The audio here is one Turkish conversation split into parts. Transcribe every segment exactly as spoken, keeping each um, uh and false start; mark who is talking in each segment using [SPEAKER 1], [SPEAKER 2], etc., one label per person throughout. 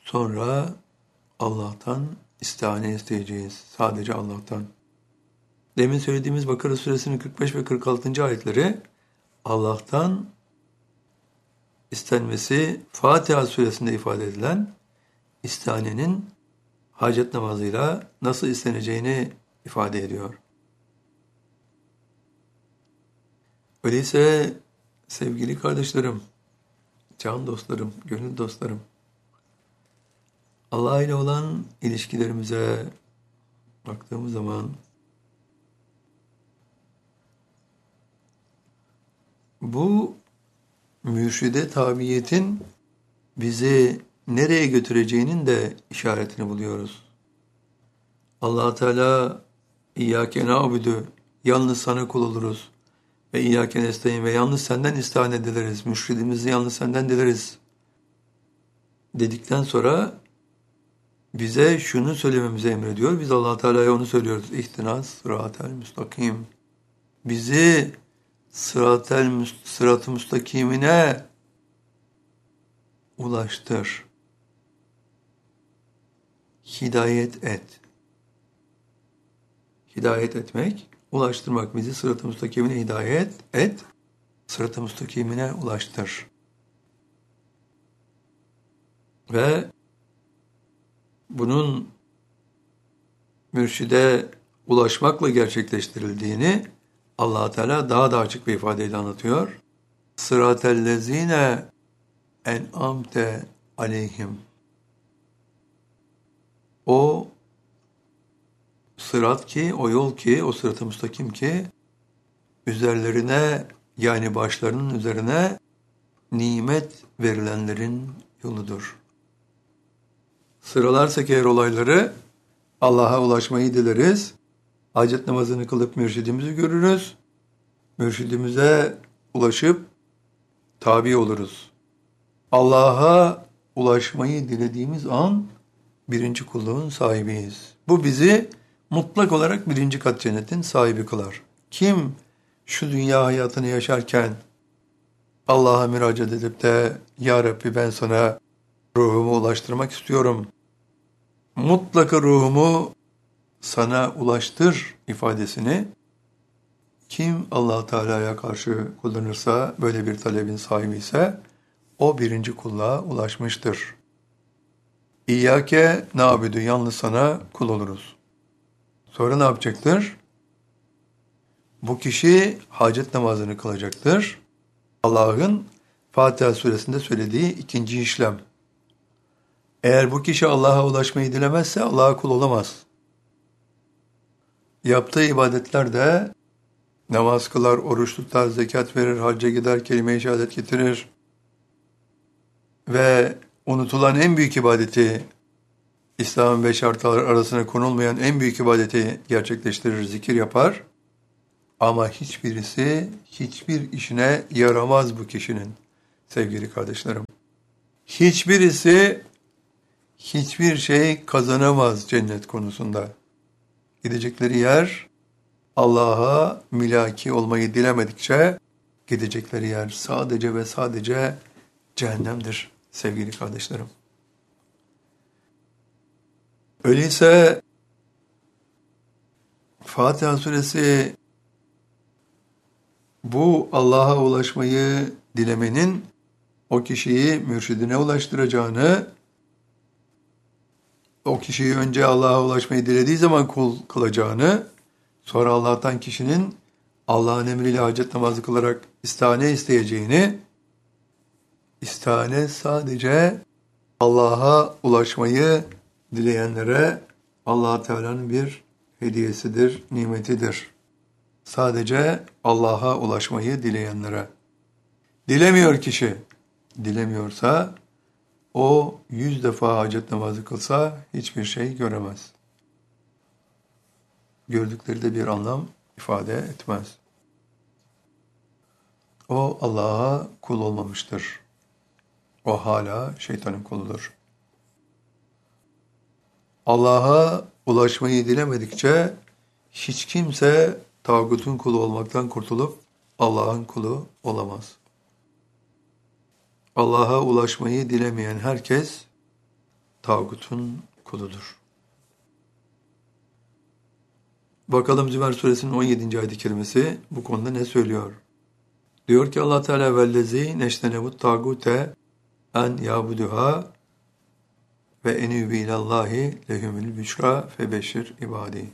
[SPEAKER 1] Sonra Allah'tan istihane isteyeceğiz. Sadece Allah'tan. Demin söylediğimiz Bakara suresinin kırk beş ve kırk altıncı ayetleri Allah'tan istenmesi Fatiha suresinde ifade edilen istihanenin hacet namazıyla nasıl isteneceğini ifade ediyor. Öyleyse sevgili kardeşlerim, can dostlarım, gönül dostlarım, Allah ile olan ilişkilerimize baktığımız zaman bu mürşide tabiyetin bizi nereye götüreceğinin de işaretini buluyoruz. Allah Teala İyyâke na'budu, yalnız sana kul oluruz ve İyyâke nestaîn ve yalnız senden istihane dileriz, mürşidimizi yalnız senden dileriz dedikten sonra bize şunu söylememizi emrediyor. Biz Allah Teala'ya onu söylüyoruz. İhtinas sıratel müstakim. Bizi sıratel sırat-ı müstakimine ulaştır. Hidayet et. Hidayet etmek, ulaştırmak. Bizi sırat-ı müstakimine hidayet et. Sırat-ı müstakimine ulaştır. Ve bunun mürşide ulaşmakla gerçekleştirildiğini Allah Teala daha da açık bir ifadeyle anlatıyor. Sıratellezine en'amte aleyhim. O sırat ki, o yol ki, o sırat-ı müstakim ki üzerlerine, yani başlarının üzerine nimet verilenlerin yoludur. Sıralarsak eğer olayları Allah'a ulaşmayı dileriz. Hacet namazını kılıp mürşidimizi görürüz. Mürşidimize ulaşıp tabi oluruz. Allah'a ulaşmayı dilediğimiz an birinci kulluğun sahibiyiz. Bu bizi mutlak olarak birinci kat cennetin sahibi kılar. Kim şu dünya hayatını yaşarken Allah'a müracaat edip de Ya Rabbi ben sana ruhumu ulaştırmak istiyorum, mutlaka ruhumu sana ulaştır ifadesini kim Allah Teala'ya karşı kullanırsa, böyle bir talebin sahibi ise o birinci kulluğa ulaşmıştır. İyyâke na'budu, yalnız sana kul oluruz. Sonra ne yapacaktır? Bu kişi hacet namazını kılacaktır. Allah'ın Fatiha suresinde söylediği ikinci işlem. Eğer bu kişi Allah'a ulaşmayı dilemezse Allah'a kul olamaz. Yaptığı ibadetler de namaz kılar, oruç tutar, zekat verir, hacca gider, kelime-i şehadet getirir ve unutulan en büyük ibadeti, İslam'ın beş şartları arasına konulmayan en büyük ibadeti gerçekleştirir, zikir yapar. Ama hiçbirisi, hiçbir işine yaramaz bu kişinin sevgili kardeşlerim. Hiçbirisi, hiçbir şey kazanamaz cennet konusunda. Gidecekleri yer, Allah'a mülaki olmayı dilemedikçe gidecekleri yer sadece ve sadece cehennemdir sevgili kardeşlerim. Öyleyse Fatiha suresi bu Allah'a ulaşmayı dilemenin o kişiyi mürşidine ulaştıracağını, o kişiyi önce Allah'a ulaşmayı dilediği zaman kul kılacağını, sonra Allah'tan kişinin Allah'ın emriyle hacet namazı kılarak istihane isteyeceğini, istihane sadece Allah'a ulaşmayı dileyenlere Allah Teala'nın bir hediyesidir, nimetidir. Sadece Allah'a ulaşmayı dileyenlere. Dilemiyor kişi. Dilemiyorsa o yüz defa hacet namazı kılsa hiçbir şey göremez. Gördükleri de bir anlam ifade etmez. O Allah'a kul olmamıştır. O hala şeytanın kuludur. Allah'a ulaşmayı dilemedikçe hiç kimse tağutun kulu olmaktan kurtulup Allah'ın kulu olamaz. Allah'a ulaşmayı dilemeyen herkes tağutun kuludur. Bakalım Zümer suresinin on yedinci ayet-i kerimesi bu konuda ne söylüyor? Diyor ki Allah Teala vellezî neştenebut tağute en yabuduha ve enübü ilallahi lehumül büşra febeşir ibadi.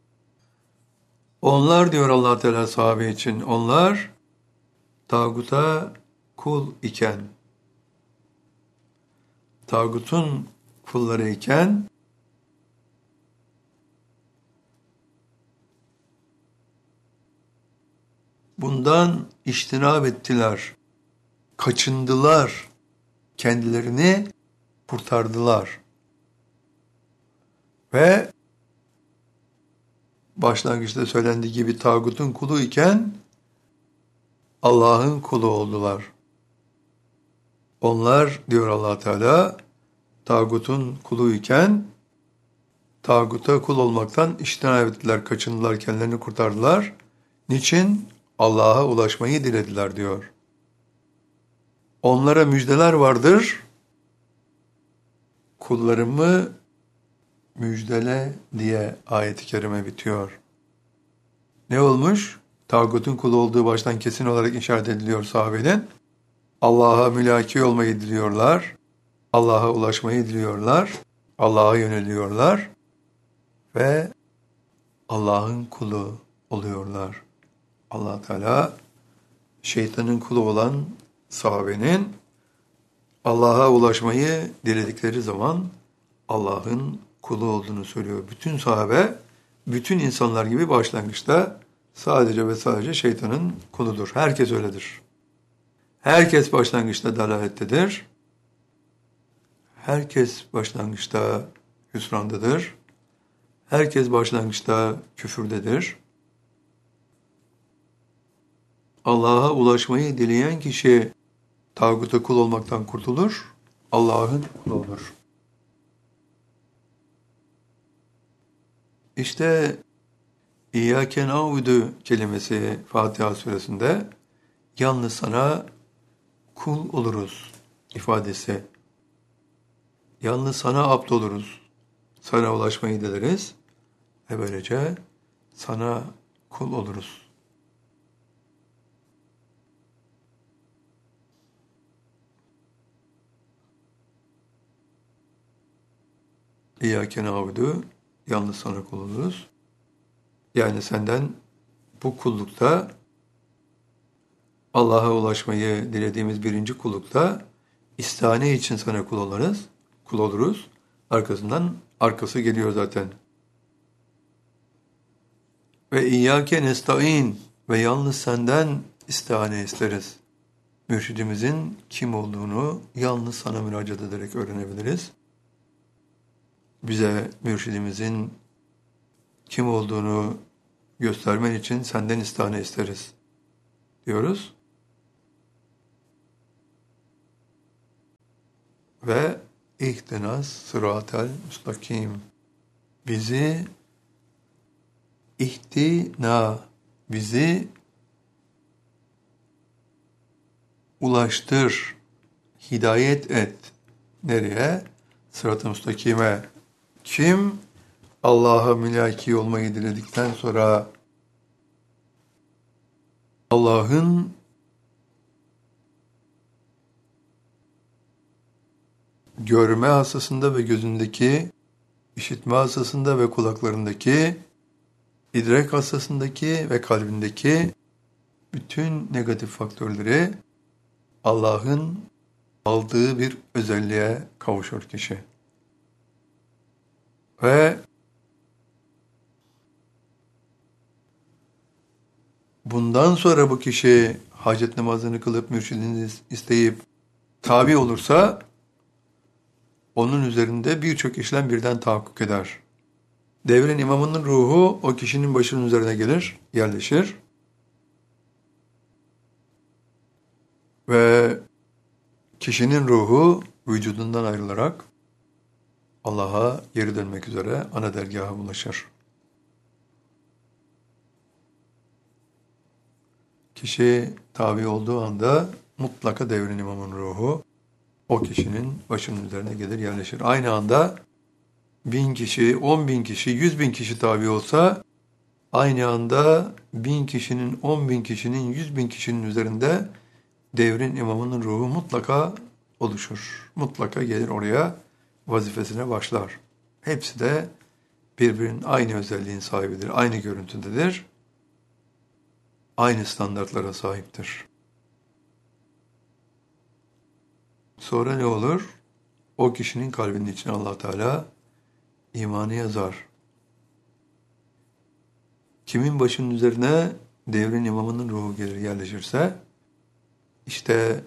[SPEAKER 1] Onlar diyor Allah Teala sahabe için, onlar tağuta kul iken, tağutun kulları iken bundan iştinab ettiler, kaçındılar, kendilerini kurtardılar. Ve başlangıçta söylendiği gibi tağutun kulu iken Allah'ın kulu oldular. Onlar diyor Allah Teala tağutun kulu iken tağuta kul olmaktan iştinab ettiler, kaçındılar, kendilerini kurtardılar. Niçin? Allah'a ulaşmayı dilediler diyor. Onlara müjdeler vardır. Kullarımı müjdele diye ayet-i kerime bitiyor. Ne olmuş? Tağutun kulu olduğu baştan kesin olarak işaret ediliyor sahabeden. Allah'a mülaki olmayı diliyorlar. Allah'a ulaşmayı diliyorlar. Allah'a yöneliyorlar. Ve Allah'ın kulu oluyorlar. Allah Teala şeytanın kulu olan sahabenin Allah'a ulaşmayı diledikleri zaman Allah'ın kulu olduğunu söylüyor. Bütün sahabe, bütün insanlar gibi başlangıçta sadece ve sadece şeytanın kuludur. Herkes öyledir. Herkes başlangıçta dalalettedir. Herkes başlangıçta hüsrandadır. Herkes başlangıçta küfürdedir. Allah'a ulaşmayı dileyen kişi tağuta kul olmaktan kurtulur, Allah'ın kulu olur. İşte İyyâke na'budu kelimesi Fatiha suresinde yalnız sana kul oluruz ifadesi. Yalnız sana abd oluruz. Sana ulaşmayı dileriz ve böylece sana kul oluruz. İyyâke na'budu, yalnız sana kul oluruz. Yani senden bu kullukta, Allah'a ulaşmayı dilediğimiz birinci kullukta istihane için sana kul oluruz. Kul oluruz. Arkasından arkası geliyor zaten. Ve İyyâke nesta'in, ve yalnız senden istihane isteriz. Mürşidimizin kim olduğunu yalnız sana müracaat ederek öğrenebiliriz. Bize mürşidimizin kim olduğunu göstermen için senden istihane isteriz diyoruz. Ve ihtinas sıratel müstakim. Bizi ihtina, bizi ulaştır, hidayet et. Nereye? Sırat-ı müstakime. Kim Allah'a mülaki olmayı diledikten sonra Allah'ın görme hasasında ve gözündeki, işitme hasasında ve kulaklarındaki, idrak hasasındaki ve kalbindeki bütün negatif faktörleri Allah'ın aldığı bir özelliğe kavuşur kişi. Ve bundan sonra bu kişi hacet namazını kılıp mürşidini isteyip tabi olursa onun üzerinde birçok işlem birden tahakkuk eder. Devrin imamının ruhu o kişinin başının üzerine gelir, yerleşir. Ve kişinin ruhu vücudundan ayrılarak Allah'a geri dönmek üzere ana dergaha ulaşır. Kişi tabi olduğu anda mutlaka devrin imamın ruhu o kişinin başının üzerine gelir yerleşir. Aynı anda bin kişi, on bin kişi, yüz bin kişi tabi olsa aynı anda bin kişinin, on bin kişinin, yüz bin kişinin üzerinde devrin imamının ruhu mutlaka oluşur. Mutlaka gelir oraya vazifesine başlar. Hepsi de birbirinin aynı özelliğin sahibidir, aynı görüntüdedir, aynı standartlara sahiptir. Sonra ne olur? O kişinin kalbinin içine Allah Teala imanı yazar. Kimin başının üzerine devrin imamının ruhu gelir yerleşirse, işte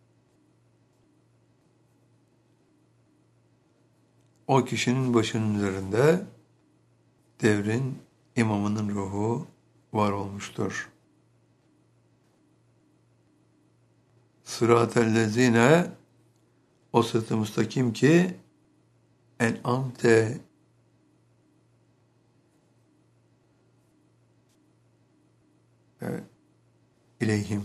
[SPEAKER 1] o kişinin başının üzerinde devrin imamının ruhu var olmuştur. Sırat-ellezine, o sırat-ı müstakim ki en'amte ileyhim.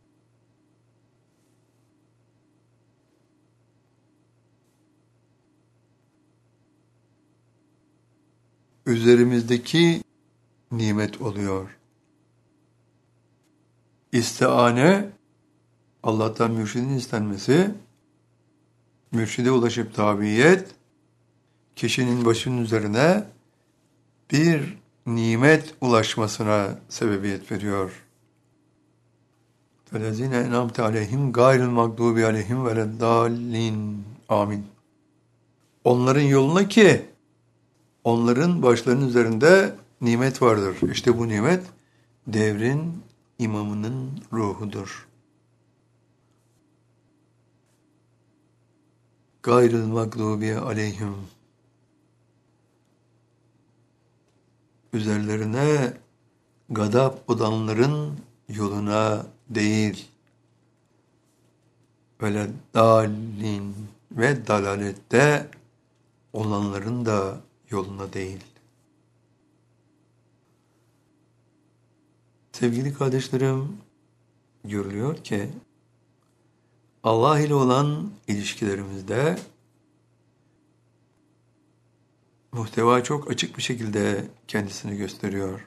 [SPEAKER 1] Üzerimizdeki nimet oluyor. İstiane, Allah'tan mürşidin istenmesi, mürşide ulaşıp tabiyet, kişinin başının üzerine bir nimet ulaşmasına sebebiyet veriyor. Felezine en'amte aleyhim gayril mağdubi aleyhim veleddallin. Amin. Onların yoluna ki onların başlarının üzerinde nimet vardır. İşte bu nimet devrin imamının ruhudur. Gayril mağdubi aleyhim. Üzerlerine gadap odanların yoluna değil, böyle dalin ve dalalette olanların da yoluna değil. Sevgili kardeşlerim, görülüyor ki Allah ile olan ilişkilerimizde muhteva çok açık bir şekilde kendisini gösteriyor.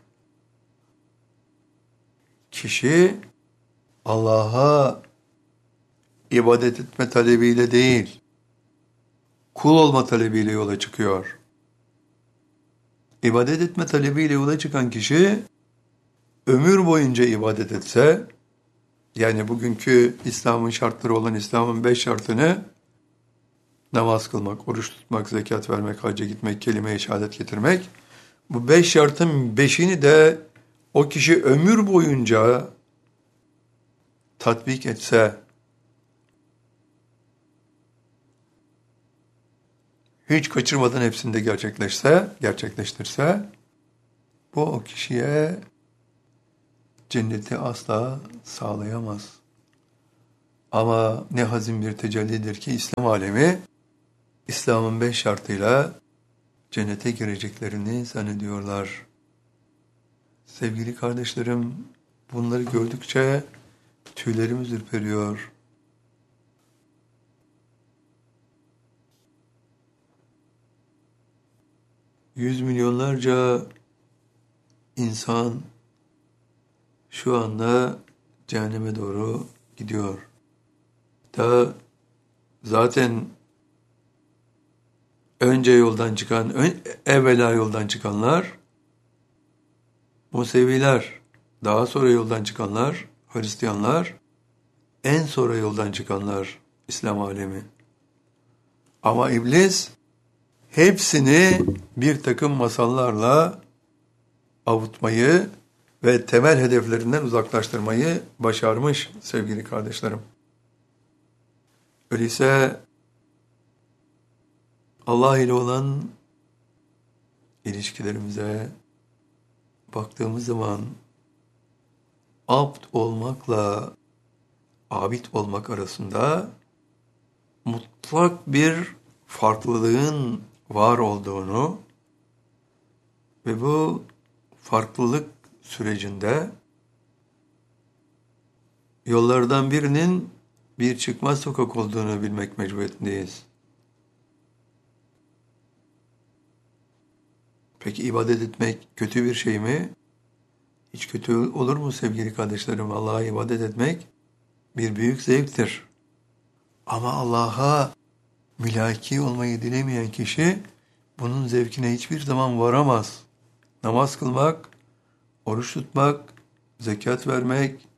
[SPEAKER 1] Kişi Allah'a ibadet etme talebiyle değil, kul olma talebiyle yola çıkıyor. İbadet etme talebiyle yola çıkan kişi ömür boyunca ibadet etse, yani bugünkü İslam'ın şartları olan İslam'ın beş şartını namaz kılmak, oruç tutmak, zekat vermek, hacca gitmek, kelime-i şehadet getirmek, bu beş şartın beşini de o kişi ömür boyunca tatbik etse, hiç kaçırmadan hepsinde gerçekleşse, gerçekleştirse, bu o kişiye cenneti asla sağlayamaz. Ama ne hazin bir tecellidir ki İslam alemi, İslam'ın beş şartıyla cennete gireceklerini zannediyorlar. Sevgili kardeşlerim, bunları gördükçe tüylerimiz ürperiyor. Yüz milyonlarca insan şu anda cehenneme doğru gidiyor. Da zaten önce yoldan çıkan, ön, evvela yoldan çıkanlar Museviler, daha sonra yoldan çıkanlar Hristiyanlar, en sonra yoldan çıkanlar İslam alemi. Ama iblis hepsini bir takım masallarla avutmayı ve temel hedeflerinden uzaklaştırmayı başarmış sevgili kardeşlerim. Öyleyse Allah ile olan ilişkilerimize baktığımız zaman abd olmakla abid olmak arasında mutlak bir farklılığın var olduğunu ve bu farklılık sürecinde yollardan birinin bir çıkmaz sokak olduğunu bilmek mecburiyetindeyiz. Peki ibadet etmek kötü bir şey mi? Hiç kötü olur mu sevgili kardeşlerim? Allah'a ibadet etmek bir büyük zevktir. Ama Allah'a mülaki olmayı dilemeyen kişi bunun zevkine hiçbir zaman varamaz. Namaz kılmak, oruç tutmak, zekat vermek,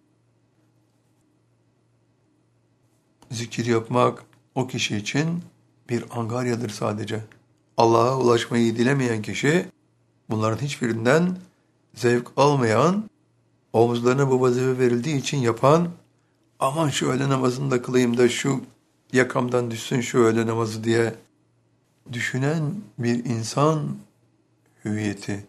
[SPEAKER 1] zikir yapmak o kişi için bir angaryadır sadece. Allah'a ulaşmayı dilemeyen kişi bunların hiçbirinden zevk almayan, omuzlarına bu vazife verildiği için yapan, aman şu öğle namazını da kılayım da şu yakamdan düşsün şu öğle namazı diye düşünen bir insan hüviyeti.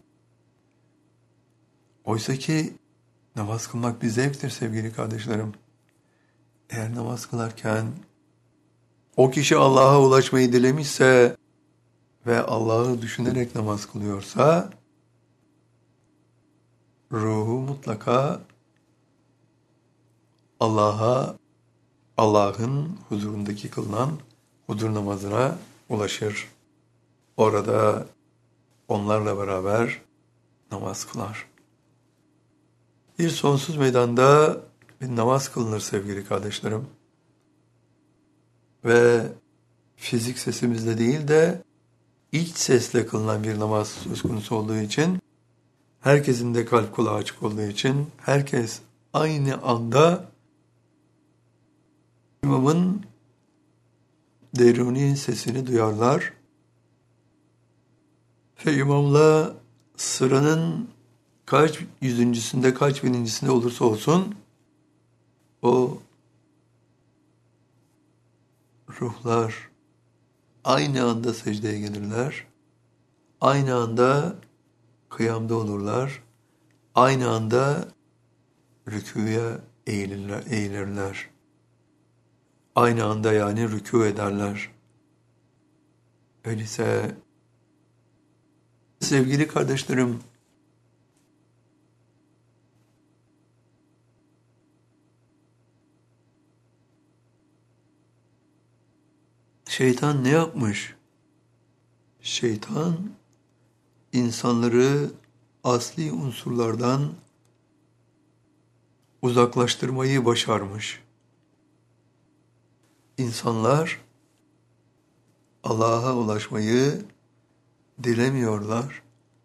[SPEAKER 1] Oysa ki namaz kılmak bir zevktir sevgili kardeşlerim. Eğer namaz kılarken o kişi Allah'a ulaşmayı dilemişse ve Allah'ı düşünerek namaz kılıyorsa, ruhu mutlaka Allah'a, Allah'ın huzurundaki kılınan huzur namazına ulaşır. Orada onlarla beraber namaz kılar. Bir sonsuz meydanda bir namaz kılınır sevgili kardeşlerim. Ve fizik sesimizle değil de iç sesle kılınan bir namaz söz konusu olduğu için, herkesin de kalp kulağı açık olduğu için, herkes aynı anda imamın deruni sesini duyarlar ve imamla sıranın kaç yüzüncüsünde, kaç binincisinde olursa olsun o ruhlar aynı anda secdeye gelirler, aynı anda kıyamda olurlar, aynı anda rükûya eğilirler, eğilirler. Aynı anda yani rükû ederler. Öyleyse sevgili kardeşlerim, şeytan ne yapmış? Şeytan insanları asli unsurlardan uzaklaştırmayı başarmış. İnsanlar Allah'a ulaşmayı dilemiyorlar.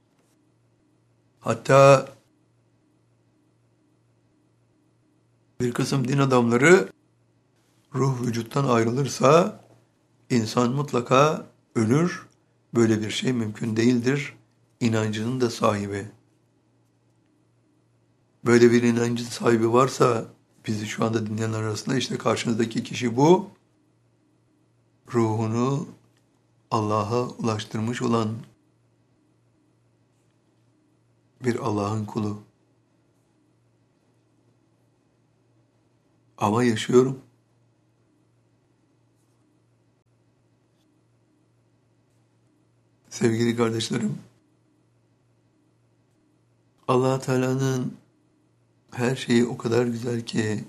[SPEAKER 1] Hatta bir kısım din adamları ruh vücuttan ayrılırsa insan mutlaka ölür, böyle bir şey mümkün değildir inancının da sahibi. Böyle bir inancın sahibi varsa bizi şu anda dinleyenler arasında işte karşınızdaki kişi bu. Ruhunu Allah'a ulaştırmış olan bir Allah'ın kulu. Ama yaşıyorum. Sevgili kardeşlerim, Allah Teala'nın her şeyi o kadar güzel ki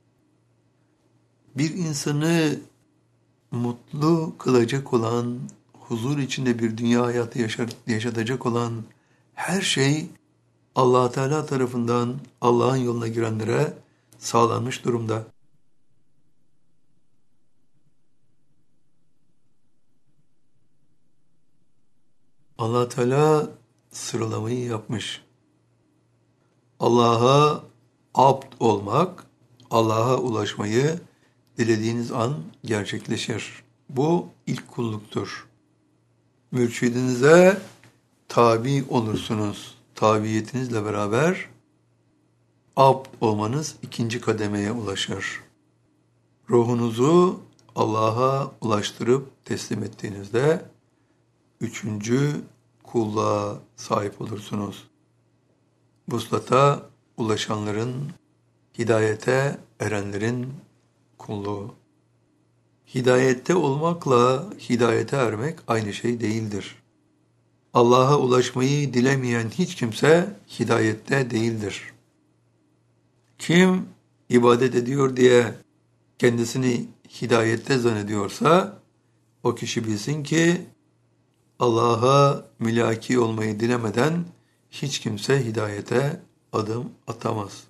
[SPEAKER 1] bir insanı mutlu kılacak olan, huzur içinde bir dünya hayatı yaşar, yaşatacak olan her şey Allah Teala tarafından Allah'ın yoluna girenlere sağlanmış durumda. Allah Teala sıralamayı yapmış. Allah'a abd olmak, Allah'a ulaşmayı dilediğiniz an gerçekleşir. Bu ilk kulluktur. Mürşidinize tabi olursunuz. Tabiyetinizle beraber abd olmanız ikinci kademeye ulaşır. Ruhunuzu Allah'a ulaştırıp teslim ettiğinizde üçüncü kulluğa sahip olursunuz. Vuslata ulaşanların, hidayete erenlerin kulluğu. Hidayette olmakla hidayete ermek aynı şey değildir. Allah'a ulaşmayı dilemeyen hiç kimse hidayette değildir. Kim ibadet ediyor diye kendisini hidayette zannediyorsa o kişi bilsin ki Allah'a mülaki olmayı dilemeden hiç kimse hidayete adım atamaz.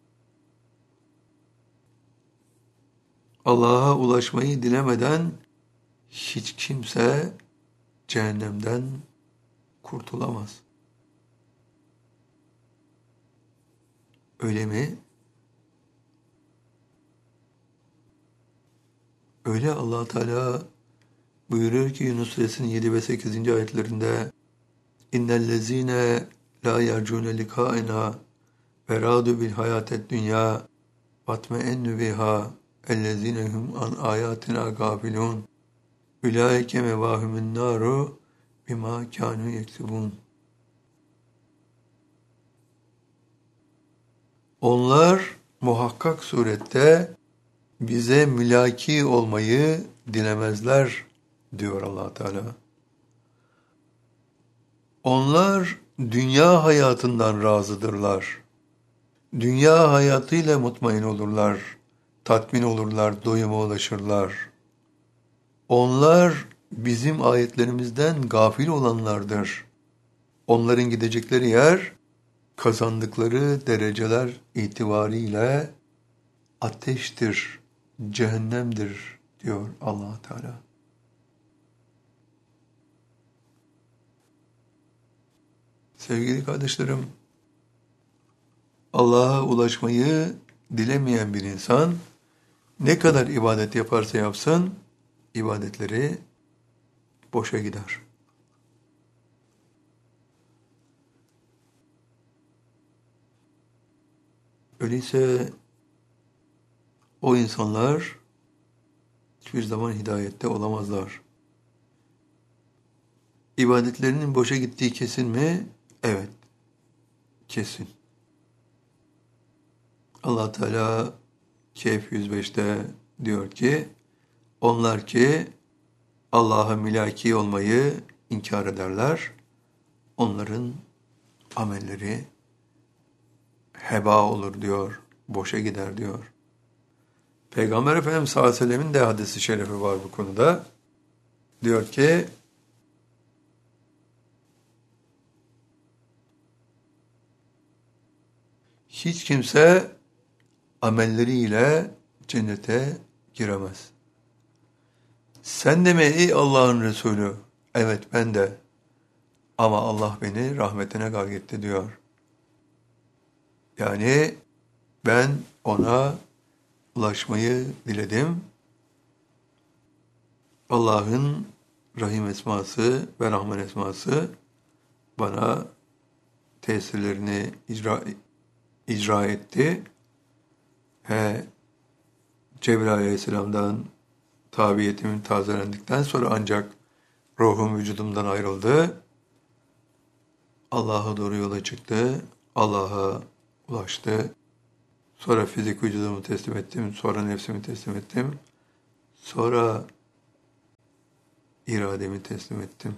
[SPEAKER 1] Allah'a ulaşmayı dilemeden hiç kimse cehennemden kurtulamaz. Öyle mi? Öyle Allah Teala buyuruyor ki Yunus Suresinin yedi ve sekizinci ayetlerinde İnnellezîne lâ yercûne likâena ve râdû bil hayâted dünyâ vatmeennü biha ellezîne hum an âyâtinâ gâfilûn ulaike mevâhumun nâru bimâ kânû yeksibûn. Onlar muhakkak surette bize mülaki olmayı dilemezler diyor Allah Teala. Onlar dünya hayatından razıdırlar. Dünya hayatıyla mutmain olurlar, tatmin olurlar, doyuma ulaşırlar. Onlar bizim ayetlerimizden gafil olanlardır. Onların gidecekleri yer, kazandıkları dereceler itibariyle ateştir, cehennemdir diyor Allah Teala. Sevgili kardeşlerim, Allah'a ulaşmayı dilemeyen bir insan ne kadar ibadet yaparsa yapsın, ibadetleri boşa gider. Öyleyse o insanlar hiçbir zaman hidayette olamazlar. İbadetlerinin boşa gittiği kesin mi? Evet, kesin. Allah Teala Kehf yüz beşte diyor ki, onlar ki Allah'a mülaki olmayı inkar ederler, onların amelleri heba olur diyor, boşa gider diyor. Peygamber Efendimiz sallallahu aleyhi ve sellemin de hadisi şerefi var bu konuda. Diyor ki, hiç kimse amelleriyle cennete giremez. Sen de mi ey Allah'ın Resulü? Evet ben de. Ama Allah beni rahmetine gark etti diyor. Yani ben ona ulaşmayı diledim. Allah'ın Rahim esması ve Rahman esması bana tesirlerini icra, icra etti. Ve Cebrail aleyhisselamdan tabiyetimin tazelendikten sonra ancak ruhum vücudumdan ayrıldı. Allah'a doğru yola çıktı. Allah'a ulaştı. Sonra fizik vücudumu teslim ettim. Sonra nefsimi teslim ettim. Sonra irademi teslim ettim.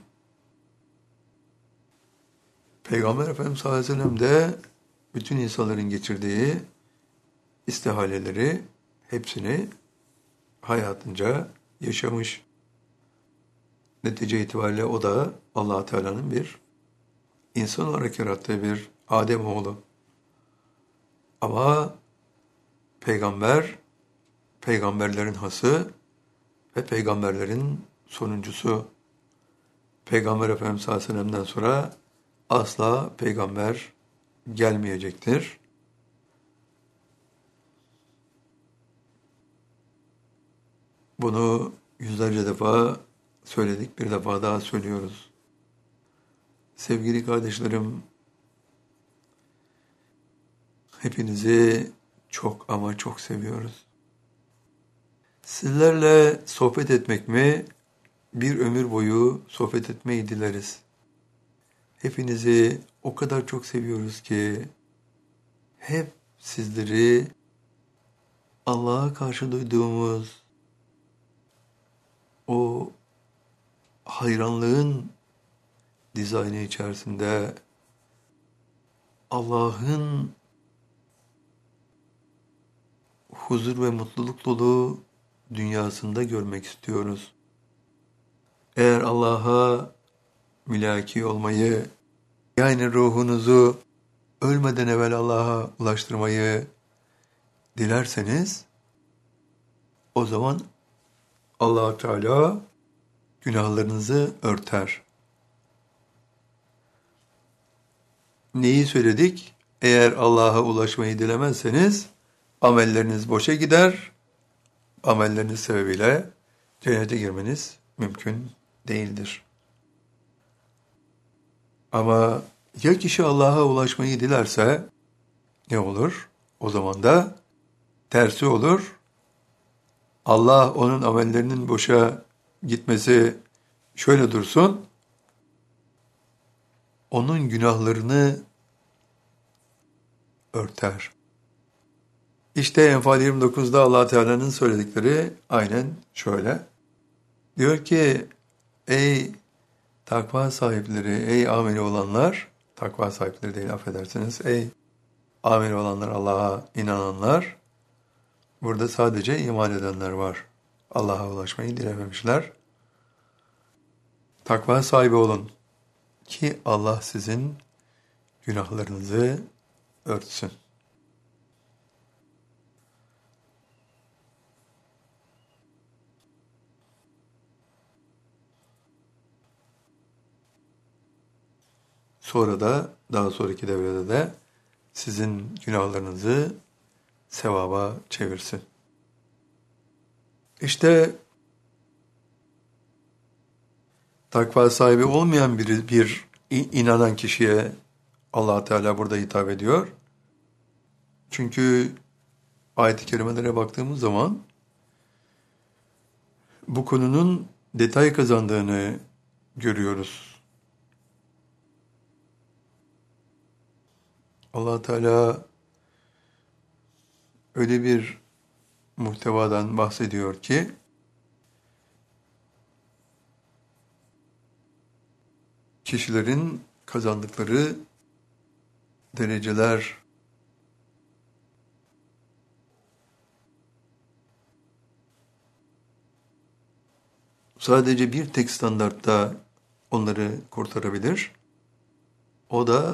[SPEAKER 1] Peygamber Efendimiz sallallahu aleyhi ve sellem de bütün insanların geçirdiği istihaleleri hepsini hayatınca yaşamış. Netice itibariyle o da Allah Teala'nın bir insan olarak yarattığı bir Adem oğlu. Ama peygamber, peygamberlerin hası ve peygamberlerin sonuncusu. Peygamber Efendimiz sallallahu aleyhi ve sellem'den sonra asla peygamber gelmeyecektir. Bunu yüzlerce defa söyledik, bir defa daha söylüyoruz. Sevgili kardeşlerim, hepinizi çok ama çok seviyoruz. Sizlerle sohbet etmek mi, bir ömür boyu sohbet etmeyi dileriz. Hepinizi o kadar çok seviyoruz ki, hep sizleri Allah'a karşı duyduğumuz o hayranlığın dizaynı içerisinde Allah'ın huzur ve mutluluk dolu dünyasında görmek istiyoruz. Eğer Allah'a mülaki olmayı, yani ruhunuzu ölmeden evvel Allah'a ulaştırmayı dilerseniz, o zaman Allah Teala günahlarınızı örter. Neyi söyledik? Eğer Allah'a ulaşmayı dilemezseniz amelleriniz boşa gider. Amelleriniz sebebiyle cennete girmeniz mümkün değildir. Ama ya kişi Allah'a ulaşmayı dilerse ne olur? O zaman da tersi olur. Allah onun amellerinin boşa gitmesi şöyle dursun, onun günahlarını örter. İşte Enfal yirmi dokuzda Allah Teala'nın söyledikleri aynen şöyle. Diyor ki, ey takva sahipleri, ey ameli olanlar, takva sahipleri değil affedersiniz, ey ameli olanlar, Allah'a inananlar, burada sadece iman edenler var. Allah'a ulaşmayı dilememişler. Takva sahibi olun ki Allah sizin günahlarınızı örtsün. Sonra da daha sonraki devrede de sizin günahlarınızı sevaba çevirsin. İşte takva sahibi olmayan bir, bir inanan kişiye Allah Teala burada hitap ediyor. Çünkü ayet-i kerimelere baktığımız zaman bu konunun detay kazandığını görüyoruz. Allah Teala öyle bir muhtevadan bahsediyor ki kişilerin kazandıkları dereceler sadece bir tek standartta onları kurtarabilir. O da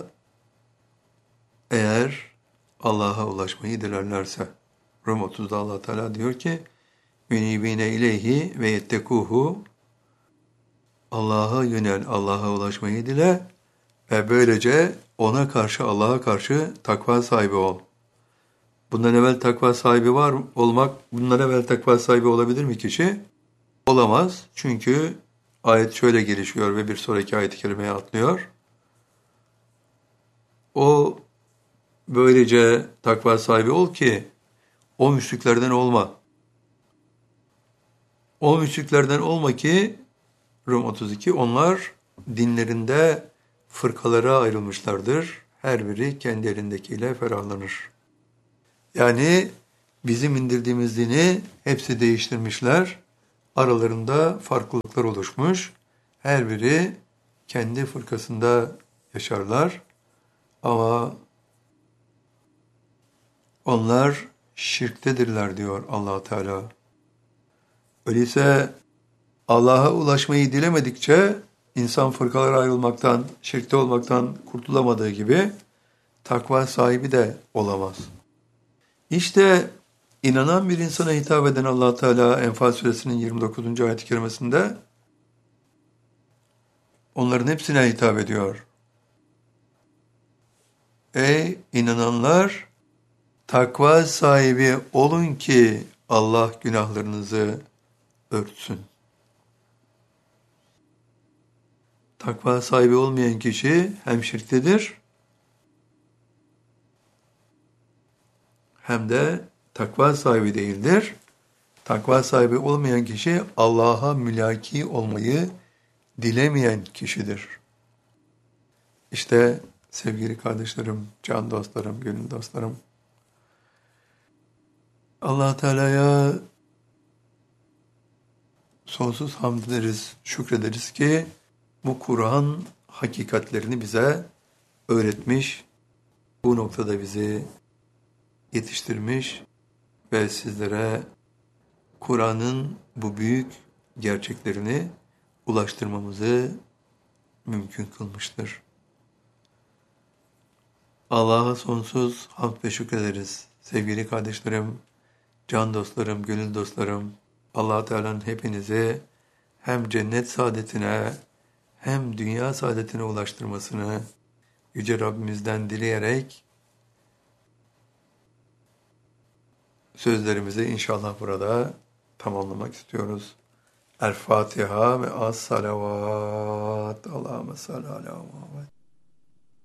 [SPEAKER 1] eğer Allah'a ulaşmayı dilerlerse. Rum otuzda Allah Teala diyor ki "Münibine ileyhi ve yettekuhu" Allah'a yönel, Allah'a ulaşmayı dile ve böylece ona karşı, Allah'a karşı takva sahibi ol. Bundan evvel takva sahibi var olmak, bundan evvel takva sahibi olabilir mi kişi? Olamaz. Çünkü ayet şöyle gelişiyor ve bir sonraki ayet-i kerimeye atlıyor. O böylece takva sahibi ol ki o müşriklerden olma. O müşriklerden olma ki Rum otuz iki onlar dinlerinde fırkalara ayrılmışlardır. Her biri kendi elindekiyle ferahlanır. Yani bizim indirdiğimiz dini hepsi değiştirmişler. Aralarında farklılıklar oluşmuş. Her biri kendi fırkasında yaşarlar. Ama onlar şirktedirler diyor Allah Teala. Öyleyse Allah'a ulaşmayı dilemedikçe insan fırkalara ayrılmaktan, şirkte olmaktan kurtulamadığı gibi takva sahibi de olamaz. İşte inanan bir insana hitap eden Allah Teala Enfal suresinin yirmi dokuzuncu ayet-i kerimesinde onların hepsine hitap ediyor. Ey inananlar, takva sahibi olun ki Allah günahlarınızı örtsün. Takva sahibi olmayan kişi hem şirktedir hem de takva sahibi değildir. Takva sahibi olmayan kişi Allah'a mülaki olmayı dilemeyen kişidir. İşte sevgili kardeşlerim, can dostlarım, gönül dostlarım, Allah Teala'ya sonsuz hamd ederiz, şükrederiz ki bu Kur'an hakikatlerini bize öğretmiş, bu noktada bizi yetiştirmiş ve sizlere Kur'an'ın bu büyük gerçeklerini ulaştırmamızı mümkün kılmıştır. Allah'a sonsuz hamd ve şükrederiz. Sevgili kardeşlerim, can dostlarım, gönül dostlarım, Allah Teala'nın hepinizi hem cennet saadetine hem dünya saadetine ulaştırmasını Yüce Rabbimizden dileyerek sözlerimizi inşallah burada tamamlamak istiyoruz. El Fatiha ve as salavat. Allahümme salli ala Muhammed.